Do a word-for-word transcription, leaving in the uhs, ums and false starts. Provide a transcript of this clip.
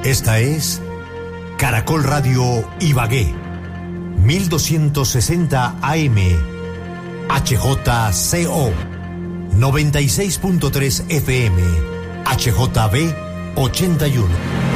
Esta es Caracol Radio Ibagué, mil doscientos sesenta A M, H J C O, noventa y seis punto tres F M, H J B ochenta y uno.